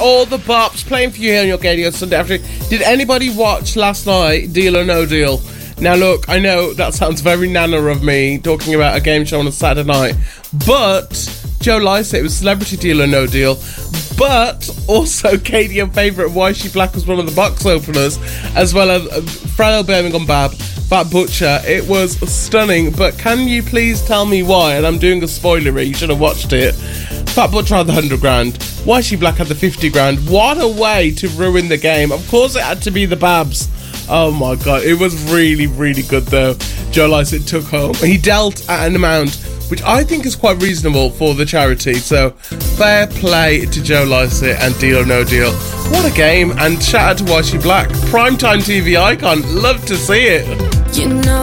all the bops playing for you here on your radio Sunday afternoon. Did anybody watch last night, Deal or No Deal? Now look, I know that sounds very nana of me talking about a game show on a Saturday night, but Joe Lycett was Celebrity Deal or No Deal, but also Katie, your favourite Why She Black, was one of the box openers, as well as Frail Birmingham Bab, Fat Butcher. It was stunning, but can you please tell me why? And I'm doing a spoiler, you should have watched it. Fat Butcher had the 100 grand. Why She Black had the 50 grand. What a way to ruin the game. Of course it had to be the Babs. Oh my god, it was really, really good though. Joe Lycett took home. He dealt at an amount which I think is quite reasonable for the charity. So fair play to Joe Lycett and Deal or No Deal. What a game, and shout out to Why She Black. Primetime TV icon. Love to see it. You know